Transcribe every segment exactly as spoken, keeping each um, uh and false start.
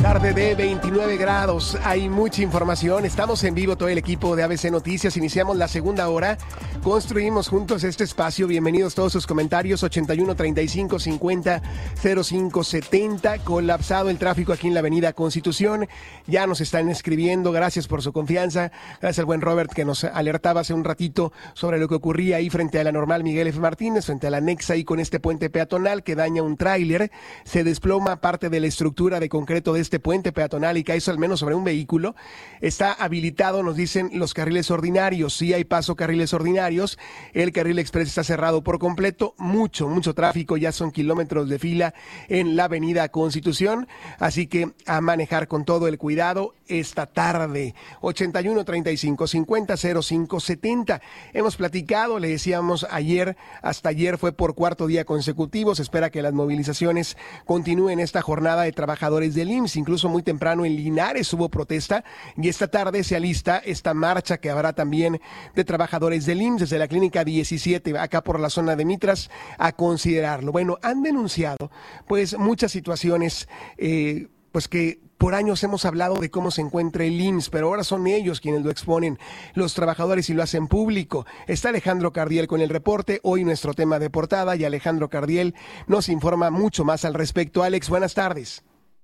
Tarde de veintinueve grados, hay mucha información, estamos en vivo todo el equipo de A B C Noticias, iniciamos la segunda hora, construimos juntos este espacio, bienvenidos todos sus comentarios, ochenta y uno, treinta y cinco, cincuenta, cero cinco, setenta, colapsado el tráfico aquí en la avenida Constitución, ya nos están escribiendo, gracias por su confianza, gracias al buen Robert que nos alertaba hace un ratito sobre lo que ocurría ahí frente a la Normal Miguel F. Martínez, frente a la Nexa ahí con este puente peatonal que daña un tráiler, se desploma parte de la estructura de concreto de este puente peatonal y cae eso al menos sobre un vehículo. Está habilitado, nos dicen, los carriles ordinarios. Sí hay paso carriles ordinarios. El carril express está cerrado por completo. Mucho, mucho tráfico. Ya son kilómetros de fila en la avenida Constitución. Así que a manejar con todo el cuidado esta tarde. ochenta y uno, treinta y cinco, cincuenta, cero cinco, setenta. Hemos platicado, le decíamos ayer, hasta ayer fue por cuarto día consecutivo. Se espera que las movilizaciones continúen esta jornada de trabajadores del I M S S. Incluso muy temprano en Linares hubo protesta y esta tarde se alista esta marcha que habrá también de trabajadores del I M S S desde la clínica diecisiete acá por la zona de Mitras a considerarlo. Bueno, han denunciado pues muchas situaciones eh, pues que por años hemos hablado de cómo se encuentra el I M S S, pero ahora son ellos quienes lo exponen, los trabajadores, y lo hacen público. Está Alejandro Cardiel con el reporte, hoy nuestro tema de portada, y Alejandro Cardiel nos informa mucho más al respecto. Alex, buenas tardes.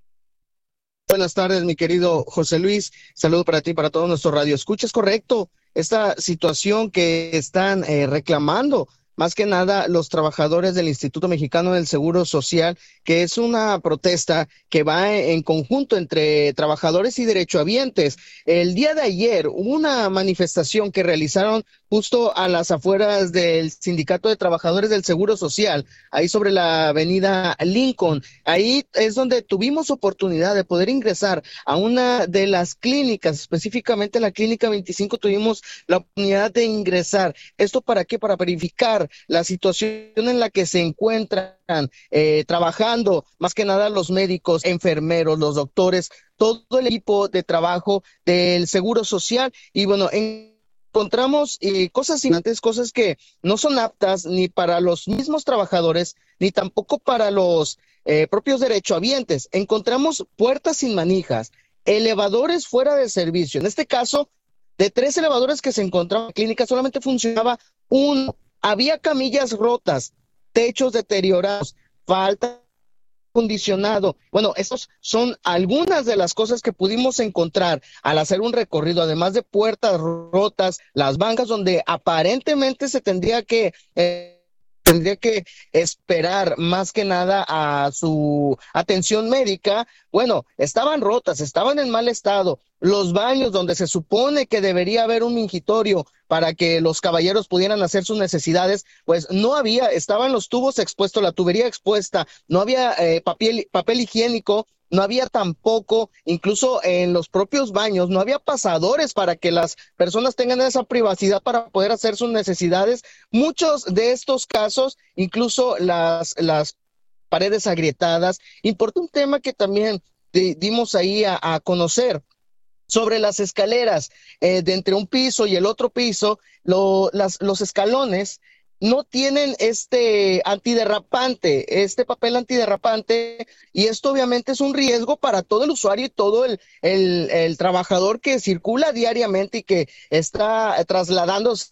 Buenas tardes, mi querido José Luis. Saludo para ti y para todo nuestro radio. Escucha, es correcto esta situación que están eh, reclamando, más que nada los trabajadores del Instituto Mexicano del Seguro Social, que es una protesta que va en conjunto entre trabajadores y derechohabientes. El día de ayer hubo una manifestación que realizaron justo a las afueras del Sindicato de Trabajadores del Seguro Social, ahí sobre la avenida Lincoln. Ahí es donde tuvimos oportunidad de poder ingresar a una de las clínicas, específicamente la clínica veinticinco, tuvimos la oportunidad de ingresar. ¿Esto para qué? Para verificar la situación en la que se encuentran eh, trabajando, más que nada los médicos, enfermeros, los doctores, todo el equipo de trabajo del Seguro Social. Y bueno, en encontramos eh, cosas importantes, cosas que no son aptas ni para los mismos trabajadores, ni tampoco para los eh, propios derechohabientes. Encontramos puertas sin manijas, elevadores fuera de servicio. En este caso, de tres elevadores que se encontraban en la clínica, solamente funcionaba uno. Había camillas rotas, techos deteriorados, falta acondicionado. Bueno, estas son algunas de las cosas que pudimos encontrar al hacer un recorrido, además de puertas rotas, las bancas donde aparentemente se tendría que eh, tendría que esperar más que nada a su atención médica. Bueno, estaban rotas, estaban en mal estado. Los baños donde se supone que debería haber un mingitorio para que los caballeros pudieran hacer sus necesidades, pues no había, estaban los tubos expuestos, la tubería expuesta, no había eh, papel, papel higiénico, no había tampoco, incluso en los propios baños, no había pasadores para que las personas tengan esa privacidad para poder hacer sus necesidades. Muchos de estos casos, incluso las, las paredes agrietadas. Importa un tema que también di, dimos ahí a, a conocer sobre las escaleras eh, de entre un piso y el otro piso, lo, las, los escalones no tienen este antiderrapante, este papel antiderrapante, y esto obviamente es un riesgo para todo el usuario y todo el, el, el trabajador que circula diariamente y que está trasladándose.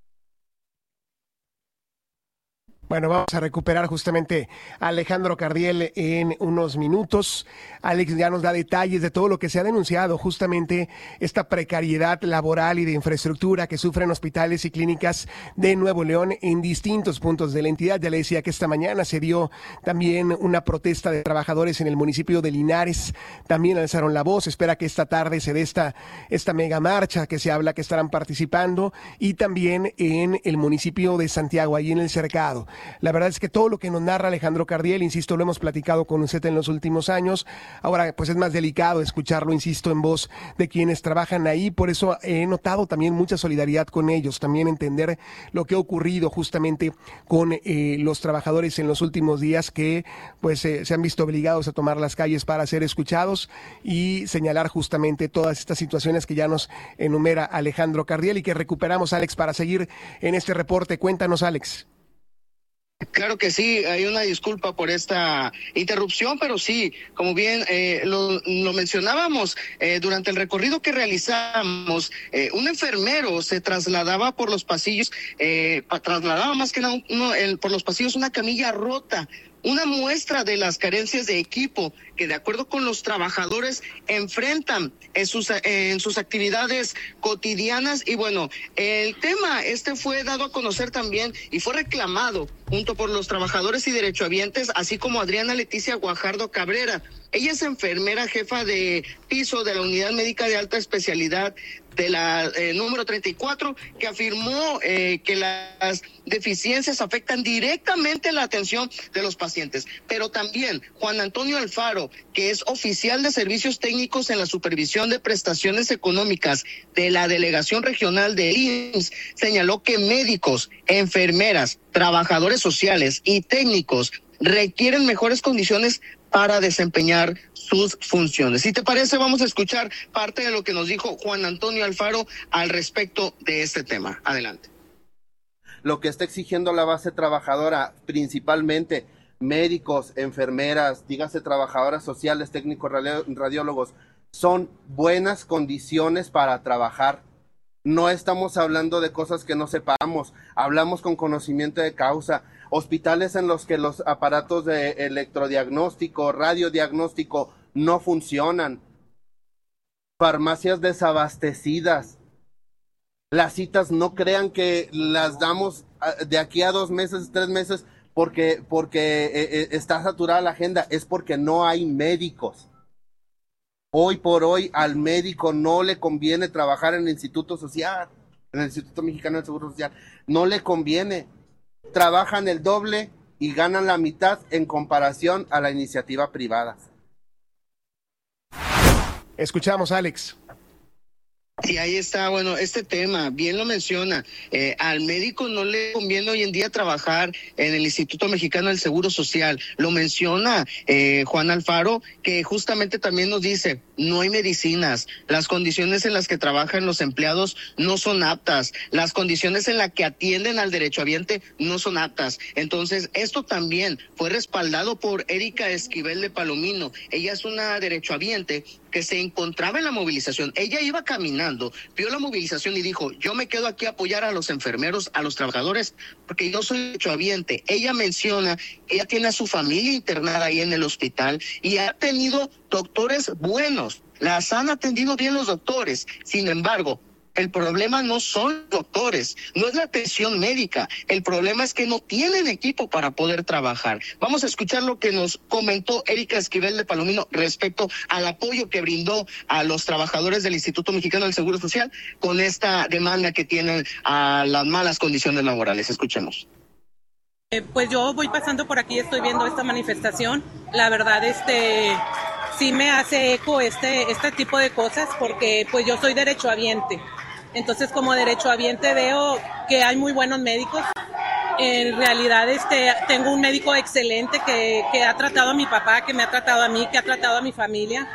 Bueno, vamos a recuperar justamente a Alejandro Cardiel en unos minutos. Alex ya nos da detalles de todo lo que se ha denunciado, justamente esta precariedad laboral y de infraestructura que sufren hospitales y clínicas de Nuevo León en distintos puntos de la entidad. Ya le decía que esta mañana se dio también una protesta de trabajadores en el municipio de Linares. También alzaron la voz. Espera que esta tarde se dé esta, esta mega marcha que se habla que estarán participando, y también en el municipio de Santiago, ahí en el Cercado. La verdad es que todo lo que nos narra Alejandro Cardiel, insisto, lo hemos platicado con usted en los últimos años. Ahora, pues es más delicado escucharlo, insisto, en voz de quienes trabajan ahí. Por eso he notado también mucha solidaridad con ellos, también entender lo que ha ocurrido justamente con eh, los trabajadores en los últimos días que pues eh, se han visto obligados a tomar las calles para ser escuchados y señalar justamente todas estas situaciones que ya nos enumera Alejandro Cardiel y que recuperamos, Alex, para seguir en este reporte. Cuéntanos, Alex. Claro que sí, hay una disculpa por esta interrupción, pero sí, como bien eh, lo, lo mencionábamos, eh, durante el recorrido que realizamos, eh, un enfermero se trasladaba por los pasillos, eh, trasladaba más que nada uno, el, por los pasillos una camilla rota. Una muestra de las carencias de equipo que, de acuerdo con los trabajadores, enfrentan en sus, en sus actividades cotidianas. Y bueno, el tema este fue dado a conocer también y fue reclamado junto por los trabajadores y derechohabientes, así como Adriana Leticia Guajardo Cabrera. Ella es enfermera jefa de piso de la Unidad Médica de Alta Especialidad de la eh, número treinta y cuatro, que afirmó eh, que las deficiencias afectan directamente la atención de los pacientes. Pero también Juan Antonio Alfaro, que es oficial de servicios técnicos en la supervisión de prestaciones económicas de la Delegación Regional de I M S S, señaló que médicos, enfermeras, trabajadores sociales y técnicos requieren mejores condiciones para desempeñar sus funciones. Si te parece, vamos a escuchar parte de lo que nos dijo Juan Antonio Alfaro al respecto de este tema. Adelante. Lo que está exigiendo la base trabajadora, principalmente médicos, enfermeras, dígase trabajadoras sociales, técnicos, radiólogos, son buenas condiciones para trabajar. No estamos hablando de cosas que no sepamos, hablamos con conocimiento de causa. Hospitales en los que los aparatos de electrodiagnóstico, radiodiagnóstico no funcionan. Farmacias desabastecidas. Las citas no crean que las damos de aquí a dos meses, tres meses, porque, porque eh, está saturada la agenda. Es porque no hay médicos. Hoy por hoy al médico no le conviene trabajar en el Instituto Social, en el Instituto Mexicano del Seguro Social. No le conviene. Trabajan el doble y ganan la mitad en comparación a la iniciativa privada. Escuchamos, Alex. Sí, ahí está, bueno, este tema, bien lo menciona, eh, al médico no le conviene hoy en día trabajar en el Instituto Mexicano del Seguro Social. Lo menciona eh, Juan Alfaro, que justamente también nos dice, no hay medicinas, las condiciones en las que trabajan los empleados no son aptas, las condiciones en las que atienden al derechohabiente no son aptas. Entonces, esto también fue respaldado por Erika Esquivel de Palomino. Ella es una derechohabiente que se encontraba en la movilización. Ella iba caminando, vio la movilización y dijo, yo me quedo aquí a apoyar a los enfermeros, a los trabajadores, porque yo soy derechohabiente. Ella menciona que ella tiene a su familia internada ahí en el hospital y ha tenido doctores buenos, las han atendido bien los doctores. Sin embargo, el problema no son doctores, no es la atención médica, el problema es que no tienen equipo para poder trabajar. Vamos a escuchar lo que nos comentó Erika Esquivel de Palomino respecto al apoyo que brindó a los trabajadores del Instituto Mexicano del Seguro Social con esta demanda que tienen a las malas condiciones laborales. Escuchemos. Eh, pues yo voy pasando por aquí, estoy viendo esta manifestación. La verdad, este, sí me hace eco este, este tipo de cosas porque pues yo soy derechohabiente. Entonces, como derechohabiente veo que hay muy buenos médicos. En realidad, este, tengo un médico excelente que, que ha tratado a mi papá, que me ha tratado a mí, que ha tratado a mi familia.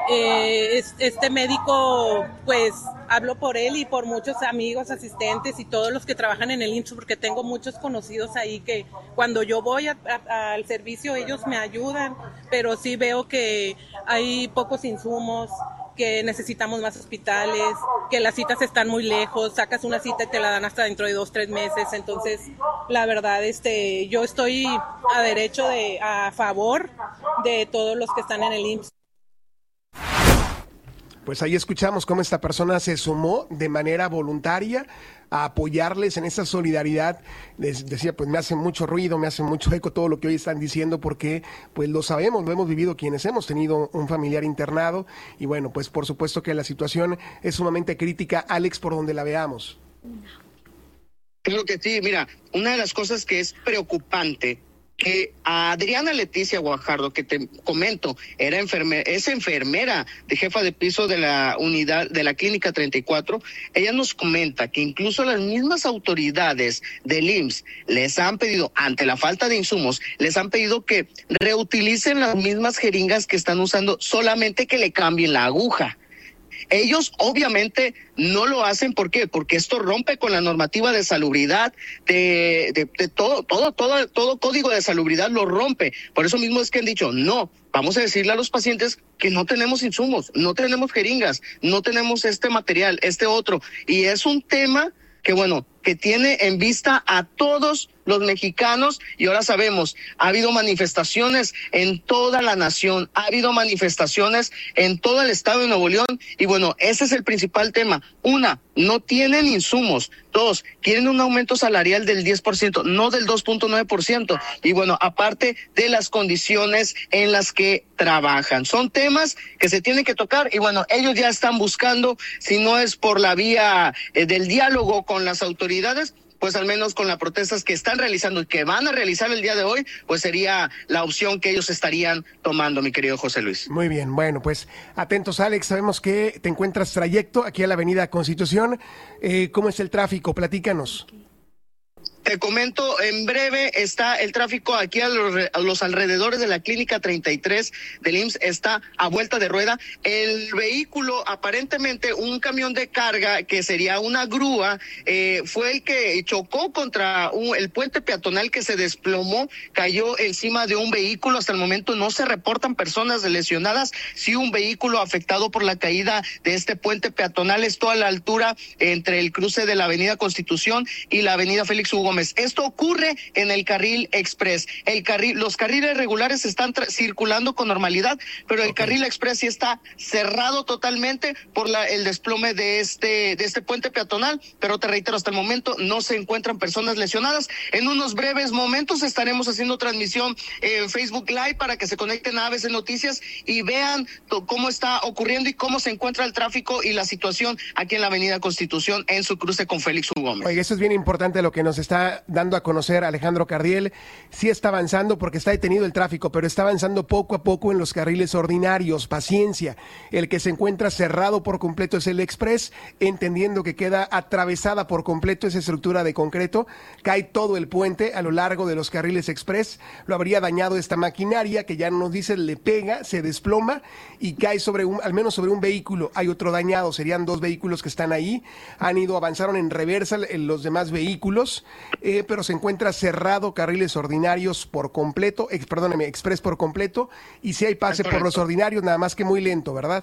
Eh, este médico, pues, hablo por él y por muchos amigos, asistentes y todos los que trabajan en el I M S S, porque tengo muchos conocidos ahí que cuando yo voy a, a, al servicio ellos me ayudan, pero sí veo que hay pocos insumos, que necesitamos más hospitales, que las citas están muy lejos, sacas una cita y te la dan hasta dentro de dos, tres meses. Entonces, la verdad, este, yo estoy a derecho de, a favor de todos los que están en el I M S S. Pues ahí escuchamos cómo esta persona se sumó de manera voluntaria a apoyarles en esa solidaridad. Les decía, pues me hace mucho ruido, me hace mucho eco todo lo que hoy están diciendo porque pues lo sabemos, lo hemos vivido quienes hemos tenido un familiar internado y bueno, pues por supuesto que la situación es sumamente crítica, Alex, por donde la veamos. Claro que sí, mira, una de las cosas que es preocupante que a Adriana Leticia Guajardo, que te comento, era enfermera, es enfermera de jefa de piso de la unidad de la clínica treinta y cuatro, ella nos comenta que incluso las mismas autoridades del I M S S les han pedido, ante la falta de insumos, les han pedido que reutilicen las mismas jeringas que están usando, solamente que le cambien la aguja. Ellos obviamente no lo hacen, ¿por qué? Porque esto rompe con la normativa de salubridad, de, de, de todo, todo, todo, todo código de salubridad lo rompe. Por eso mismo es que han dicho, no, vamos a decirle a los pacientes que no tenemos insumos, no tenemos jeringas, no tenemos este material, este otro. Y es un tema que, bueno, que tiene en vista a todos los mexicanos, y ahora sabemos, ha habido manifestaciones en toda la nación, ha habido manifestaciones en todo el estado de Nuevo León, y bueno, ese es el principal tema. Una, no tienen insumos. Dos, quieren un aumento salarial del diez por ciento, no del dos punto nueve por ciento, y bueno, aparte de las condiciones en las que trabajan. Son temas que se tienen que tocar, y bueno, ellos ya están buscando, si no es por la vía eh, del diálogo con las autoridades, pues al menos con las protestas que están realizando y que van a realizar el día de hoy, pues sería la opción que ellos estarían tomando, mi querido José Luis. Muy bien, bueno, pues atentos, Alex, sabemos que te encuentras trayecto aquí a la Avenida Constitución. Eh, ¿Cómo es el tráfico? Platícanos. Te comento, en breve está el tráfico aquí a los, a los alrededores de la clínica treinta y tres del I M S S, está a vuelta de rueda. El vehículo, aparentemente un camión de carga, que sería una grúa, eh, fue el que chocó contra un, el puente peatonal, que se desplomó, cayó encima de un vehículo. Hasta el momento no se reportan personas lesionadas, sí un vehículo afectado por la caída de este puente peatonal. Esto a la altura entre el cruce de la avenida Constitución y la avenida Félix Hugo Gómez. Esto ocurre en el carril express. El carril, los carriles regulares están circulando con normalidad, pero el okay. carril express sí está cerrado totalmente por la, el desplome de este, de este puente peatonal. Pero te reitero, hasta el momento no se encuentran personas lesionadas. En unos breves momentos estaremos haciendo transmisión en Facebook Live para que se conecten a A B C Noticias y vean cómo está ocurriendo y cómo se encuentra el tráfico y la situación aquí en la avenida Constitución en su cruce con Félix Hugo Gómez. Oye, eso es bien importante lo que nos está dando a conocer Alejandro Cardiel. Sí está avanzando porque está detenido el tráfico, pero está avanzando poco a poco en los carriles ordinarios. Paciencia. El que se encuentra cerrado por completo es el express, entendiendo que queda atravesada por completo esa estructura de concreto. Cae todo el puente a lo largo de los carriles express. Lo habría dañado esta maquinaria que ya nos dice, le pega, se desploma y cae sobre un, al menos sobre un vehículo. Hay otro dañado, serían dos vehículos que están ahí. Han ido, avanzaron en reversa en los demás vehículos. Eh, pero se encuentra cerrado carriles ordinarios por completo, ex, perdóneme, express por completo, y si hay pase por los ordinarios, nada más que muy lento, ¿verdad?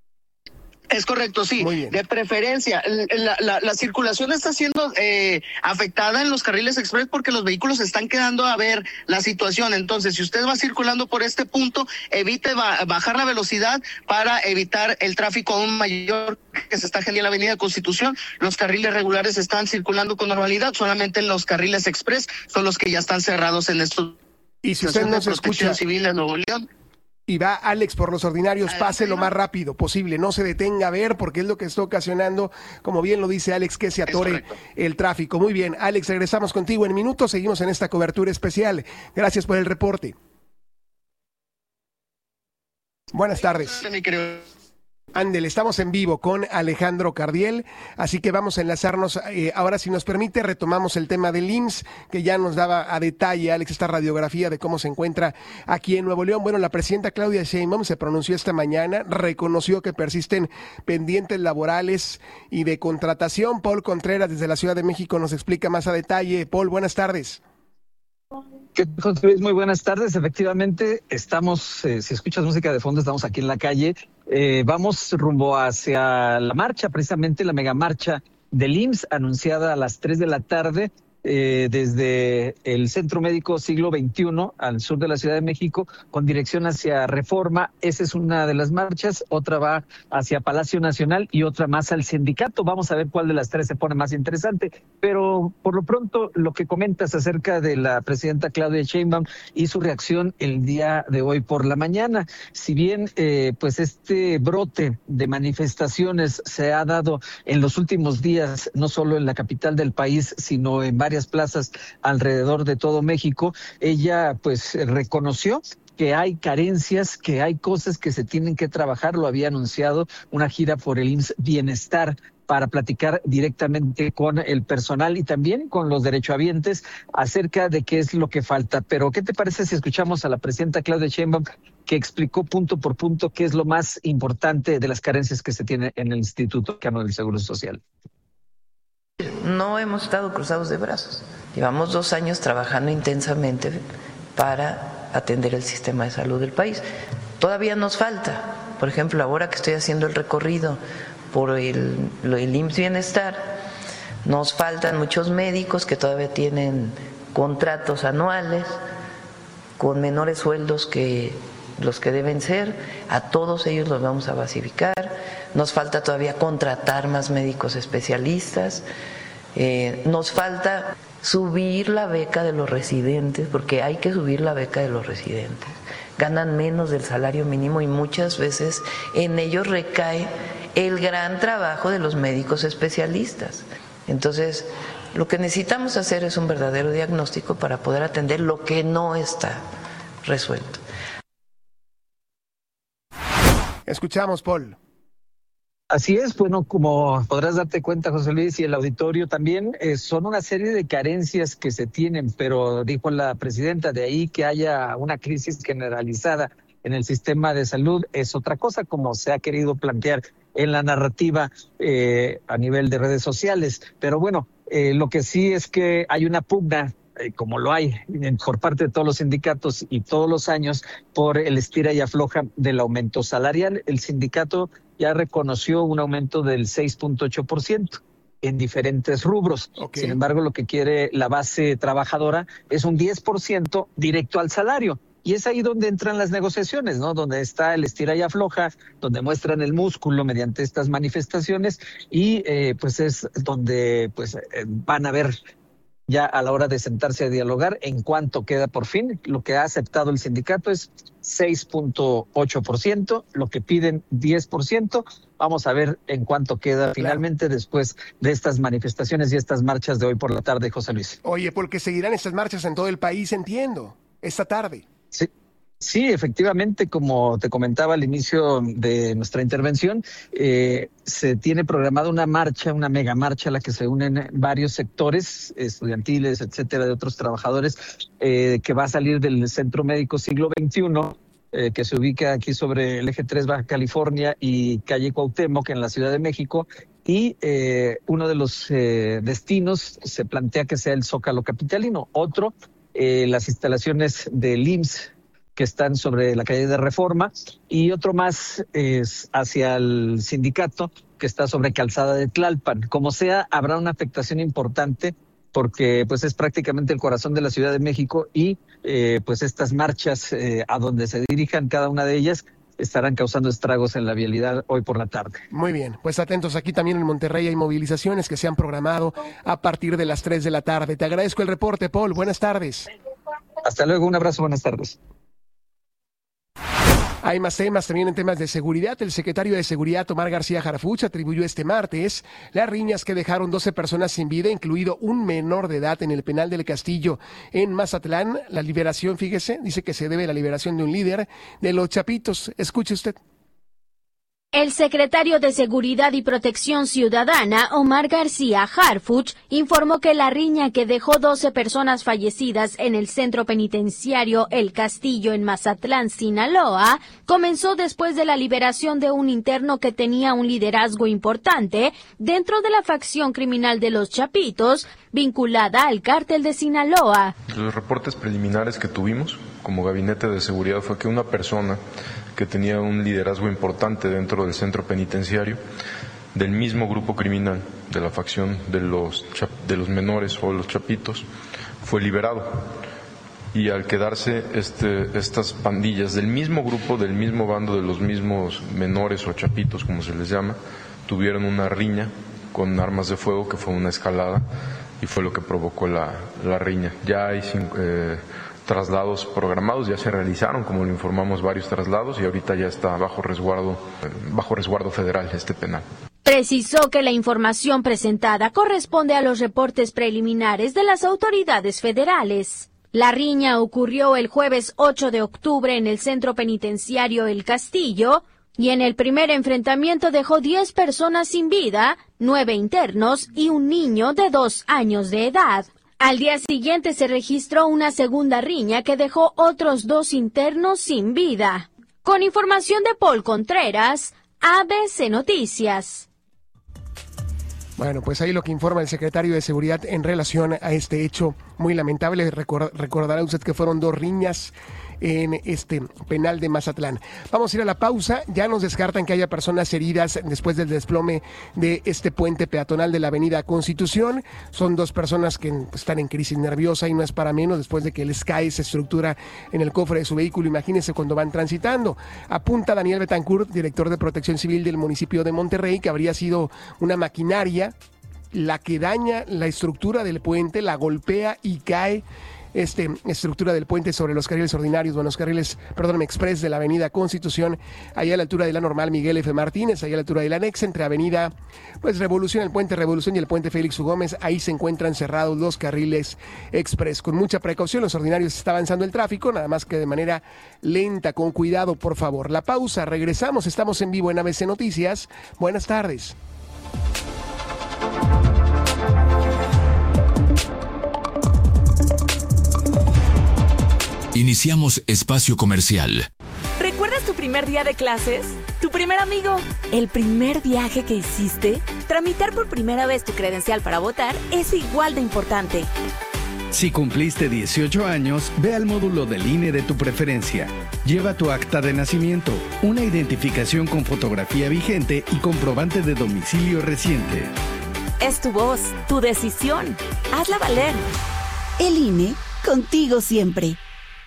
Es correcto, sí, de preferencia. La, la, la circulación está siendo eh, afectada en los carriles express porque los vehículos están quedando a ver la situación. Entonces, si usted va circulando por este punto, evite ba- bajar la velocidad para evitar el tráfico aún mayor que se está generando en la avenida Constitución. Los carriles regulares están circulando con normalidad, solamente en los carriles express son los que ya están cerrados en estos. Y si usted no se escucha civil en Nuevo León. Y va Alex por los ordinarios, pase lo más rápido posible, no se detenga a ver, porque es lo que está ocasionando, como bien lo dice Alex, que se atore el tráfico. Muy bien, Alex, regresamos contigo en minutos, seguimos en esta cobertura especial. Gracias por el reporte. Buenas tardes. Ándele, estamos en vivo con Alejandro Cardiel, así que vamos a enlazarnos. Eh, ahora, si nos permite, retomamos el tema del I M S S, que ya nos daba a detalle, Alex, esta radiografía de cómo se encuentra aquí en Nuevo León. Bueno, la presidenta Claudia Sheinbaum se pronunció esta mañana, reconoció que persisten pendientes laborales y de contratación. Paul Contreras, desde la Ciudad de México, nos explica más a detalle. Paul, buenas tardes. ¿Qué tal, José Luis? Muy buenas tardes. Efectivamente, estamos, eh, si escuchas música de fondo, estamos aquí en la calle. Eh, vamos rumbo hacia la marcha, precisamente la megamarcha del I M S S, anunciada a las tres de la tarde. Eh, desde el Centro Médico Siglo veintiuno al sur de la Ciudad de México, con dirección hacia Reforma. Esa es una de las marchas, otra va hacia Palacio Nacional y otra más al sindicato. Vamos a ver cuál de las tres se pone más interesante, pero por lo pronto lo que comentas acerca de la presidenta Claudia Sheinbaum y su reacción el día de hoy por la mañana. Si bien eh, pues este brote de manifestaciones se ha dado en los últimos días, no solo en la capital del país, sino en varias plazas alrededor de todo México, ella pues reconoció que hay carencias, que hay cosas que se tienen que trabajar. Lo había anunciado, una gira por el I M S S Bienestar, para platicar directamente con el personal y también con los derechohabientes acerca de qué es lo que falta. Pero, ¿qué te parece si escuchamos a la presidenta Claudia Sheinbaum que explicó punto por punto qué es lo más importante de las carencias que se tiene en el Instituto Mexicano del Seguro Social. No hemos estado cruzados de brazos. Llevamos dos años trabajando intensamente para atender el sistema de salud del país. Todavía nos falta. Por ejemplo, ahora que estoy haciendo el recorrido por el, el I M S S Bienestar, nos faltan muchos médicos que todavía tienen contratos anuales con menores sueldos que los que deben ser. A todos ellos los vamos a basificar. Nos falta todavía contratar más médicos especialistas. Eh, nos falta subir la beca de los residentes, porque hay que subir la beca de los residentes. Ganan menos del salario mínimo y muchas veces en ellos recae el gran trabajo de los médicos especialistas. Entonces, lo que necesitamos hacer es un verdadero diagnóstico para poder atender lo que no está resuelto. Escuchamos, Paul. Así es, bueno, como podrás darte cuenta, José Luis, y el auditorio también, eh, son una serie de carencias que se tienen, pero dijo la presidenta, de ahí que haya una crisis generalizada en el sistema de salud es otra cosa, como se ha querido plantear en la narrativa eh, a nivel de redes sociales. Pero bueno, eh, lo que sí es que hay una pugna, eh, como lo hay por parte de todos los sindicatos y todos los años, por el estira y afloja del aumento salarial. El sindicato ya reconoció un aumento del seis punto ocho por ciento en diferentes rubros. Okay. Sin embargo, lo que quiere la base trabajadora es un diez por ciento directo al salario. Y es ahí donde entran las negociaciones, ¿no? Donde está el estira y afloja, donde muestran el músculo mediante estas manifestaciones y eh, pues es donde pues eh, van a ver ya a la hora de sentarse a dialogar en cuánto queda por fin. Lo que ha aceptado el sindicato es seis punto ocho por ciento, lo que piden diez por ciento. Vamos a ver en cuánto queda finalmente después de estas manifestaciones y estas marchas de hoy por la tarde, José Luis. Oye, porque seguirán estas marchas en todo el país, entiendo, esta tarde. Sí. Sí, efectivamente, como te comentaba al inicio de nuestra intervención, eh, se tiene programada una marcha, una mega marcha a la que se unen varios sectores estudiantiles, etcétera, de otros trabajadores, eh, que va a salir del Centro Médico Siglo veintiuno, eh, que se ubica aquí sobre el eje tres Baja California y calle Cuauhtémoc en la Ciudad de México. Y eh, uno de los eh, destinos se plantea que sea el Zócalo capitalino, otro, eh, las instalaciones del I M S S, que están sobre la calle de Reforma, y otro más es hacia el sindicato, que está sobre Calzada de Tlalpan. Como sea, habrá una afectación importante porque pues es prácticamente el corazón de la Ciudad de México y eh, pues estas marchas eh, a donde se dirijan cada una de ellas estarán causando estragos en la vialidad hoy por la tarde. Muy bien, pues atentos, aquí también en Monterrey hay movilizaciones que se han programado a partir de las tres de la tarde. Te agradezco el reporte, Paul. Buenas tardes. Hasta luego, un abrazo, buenas tardes. Hay más temas también en temas de seguridad. El secretario de Seguridad, Omar García Harfuch, atribuyó este martes las riñas que dejaron doce personas sin vida, incluido un menor de edad, en el penal del Castillo en Mazatlán. La liberación, fíjese, dice que se debe a la liberación de un líder de los Chapitos. Escuche usted. El secretario de Seguridad y Protección Ciudadana, Omar García Harfuch, informó que la riña que dejó doce personas fallecidas en el centro penitenciario El Castillo en Mazatlán, Sinaloa, comenzó después de la liberación de un interno que tenía un liderazgo importante dentro de la facción criminal de los Chapitos, vinculada al cártel de Sinaloa. Los reportes preliminares que tuvimos como gabinete de seguridad fue que una persona que tenía un liderazgo importante dentro del centro penitenciario, del mismo grupo criminal, de la facción de los, de los menores o los Chapitos, fue liberado. Y al quedarse este, estas pandillas del mismo grupo, del mismo bando, de los mismos menores o Chapitos, como se les llama, tuvieron una riña con armas de fuego que fue una escalada y fue lo que provocó la, la riña. Ya hay eh, traslados programados, ya se realizaron, como lo informamos, varios traslados y ahorita ya está bajo resguardo, bajo resguardo federal este penal. Precisó que la información presentada corresponde a los reportes preliminares de las autoridades federales. La riña ocurrió el jueves ocho de octubre en el centro penitenciario El Castillo y en el primer enfrentamiento dejó diez personas sin vida, nueve internos y un niño de dos años de edad. Al día siguiente se registró una segunda riña que dejó otros dos internos sin vida. Con información de Paul Contreras, A B C Noticias. Bueno, pues ahí lo que informa el secretario de Seguridad en relación a este hecho muy lamentable. Record, recordará usted que fueron dos riñas en este penal de Mazatlán. Vamos a ir a la pausa. Ya nos descartan que haya personas heridas después del desplome de este puente peatonal de la avenida Constitución. Son dos personas que están en crisis nerviosa y no es para menos después de que les cae esa estructura en el cofre de su vehículo. Imagínense cuando van transitando. Apunta Daniel Betancourt, director de Protección Civil del municipio de Monterrey, que habría sido una maquinaria la que daña la estructura del puente, la golpea y cae Este, estructura del puente sobre los carriles ordinarios, bueno, los carriles, perdón, express de la avenida Constitución, allá a la altura de la normal Miguel F. Martínez, allá a la altura del anexo, entre avenida, pues Revolución, el puente Revolución y el puente Félix U. Gómez, ahí se encuentran cerrados los carriles express. Con mucha precaución, los ordinarios está avanzando el tráfico, nada más que de manera lenta, con cuidado, por favor. La pausa, regresamos, estamos en vivo en A B C Noticias. Buenas tardes. Iniciamos espacio comercial. ¿Recuerdas tu primer día de clases? ¿Tu primer amigo? ¿El primer viaje que hiciste? Tramitar por primera vez tu credencial para votar es igual de importante. Si cumpliste dieciocho años, ve al módulo del I N E de tu preferencia. Lleva tu acta de nacimiento, una identificación con fotografía vigente y comprobante de domicilio reciente. Es tu voz, tu decisión. Hazla valer. El I N E, contigo siempre.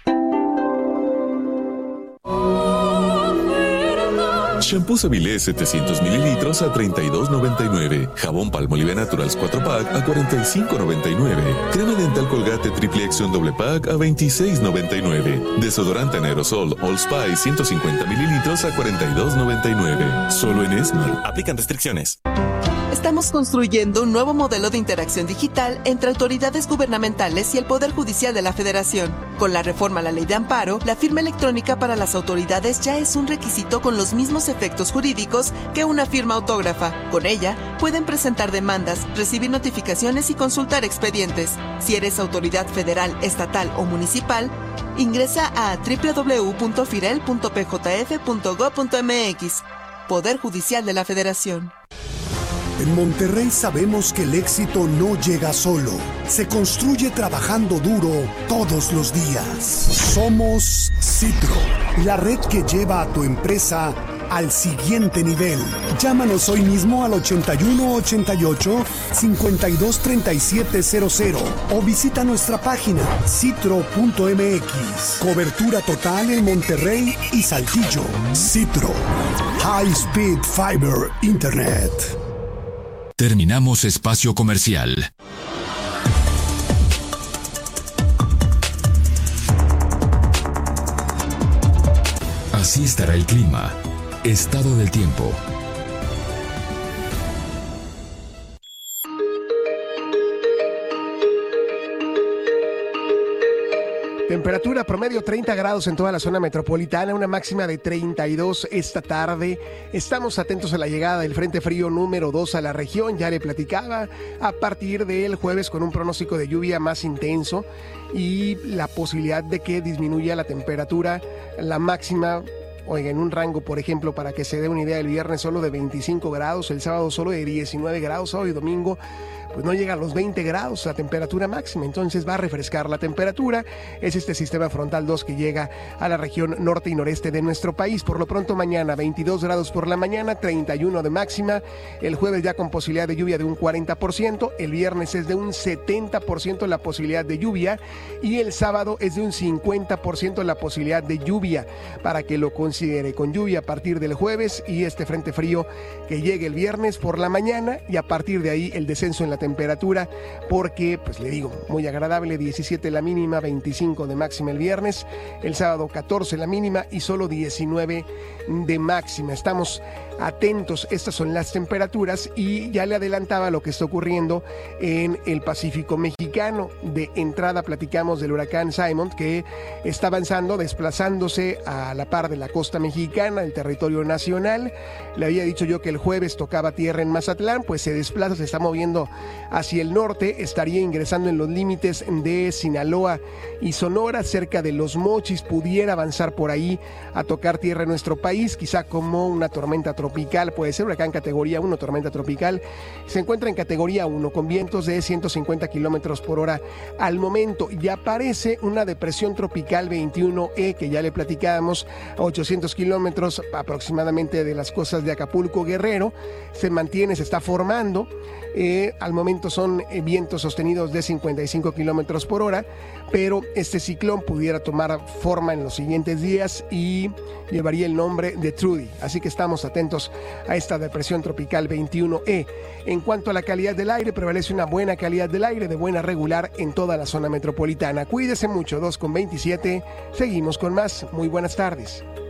Shampoo Savilé setecientos mililitros a treinta y dos noventa y nueve. Jabón Palmolive Naturals cuatro pack a cuarenta y cinco noventa y nueve. Crema dental Colgate Triple Acción doble pack a veintiséis noventa y nueve. Desodorante en aerosol All Spice ciento cincuenta mililitros a cuarenta y dos noventa y nueve. Solo en Esmar. Aplican restricciones. Estamos construyendo un nuevo modelo de interacción digital entre autoridades gubernamentales y el Poder Judicial de la Federación. Con la reforma a la Ley de Amparo, la firma electrónica para las autoridades ya es un requisito con los mismos efectos jurídicos que una firma autógrafa. Con ella, pueden presentar demandas, recibir notificaciones y consultar expedientes. Si eres autoridad federal, estatal o municipal, ingresa a doble u doble u doble u punto firel punto p j f punto gob punto m x. Poder Judicial de la Federación. En Monterrey sabemos que el éxito no llega solo, se construye trabajando duro todos los días. Somos Citro, la red que lleva a tu empresa al siguiente nivel. Llámanos hoy mismo al ochenta y uno ochenta y ocho cincuenta y dos treinta y siete cero cero o visita nuestra página citro punto m x. Cobertura total en Monterrey y Saltillo. Citro, High Speed Fiber Internet. Terminamos espacio comercial. Así estará el clima. Estado del tiempo. Temperatura promedio treinta grados en toda la zona metropolitana, una máxima de treinta y dos esta tarde. Estamos atentos a la llegada del Frente Frío número dos a la región, ya le platicaba, a partir del jueves con un pronóstico de lluvia más intenso y la posibilidad de que disminuya la temperatura, la máxima. Oiga, en un rango, por ejemplo, para que se dé una idea, el viernes solo de veinticinco grados, el sábado solo de diecinueve grados, sábado y domingo pues no llega a los veinte grados la temperatura máxima, entonces va a refrescar la temperatura. Es este sistema frontal dos que llega a la región norte y noreste de nuestro país. Por lo pronto mañana veintidós grados por la mañana, treinta y uno de máxima, el jueves ya con posibilidad de lluvia de un cuarenta por ciento, el viernes es de un setenta por ciento la posibilidad de lluvia y el sábado es de un cincuenta por ciento la posibilidad de lluvia, para que lo considere, con lluvia a partir del jueves y este frente frío que llegue el viernes por la mañana y a partir de ahí el descenso en la temperatura, porque pues le digo, muy agradable, diecisiete la mínima, veinticinco de máxima el viernes, el sábado catorce la mínima y solo diecinueve de máxima. Estamos atentos, estas son las temperaturas y ya le adelantaba lo que está ocurriendo en el Pacífico mexicano. De entrada platicamos del huracán Simon que está avanzando, desplazándose a la par de la costa costa mexicana, el territorio nacional. Le había dicho yo que el jueves tocaba tierra en Mazatlán, pues se desplaza, se está moviendo hacia el norte, estaría ingresando en los límites de Sinaloa y Sonora, cerca de Los Mochis, pudiera avanzar por ahí a tocar tierra en nuestro país, quizá como una tormenta tropical, puede ser huracán categoría uno, tormenta tropical. Se encuentra en categoría uno, con vientos de ciento cincuenta kilómetros por hora al momento. Ya aparece una depresión tropical veintiuno E, que ya le platicábamos, a ochocientos kilómetros aproximadamente de las costas de Acapulco, Guerrero. Se mantiene, se está formando. Eh, al momento son eh, vientos sostenidos de cincuenta y cinco kilómetros por hora, pero este ciclón pudiera tomar forma en los siguientes días y llevaría el nombre de Trudy. Así que estamos atentos a esta depresión tropical veintiuno E. En cuanto a la calidad del aire, prevalece una buena calidad del aire, de buena regular en toda la zona metropolitana. Cuídese mucho, dos con veintisiete. Seguimos con más. Muy buenas tardes.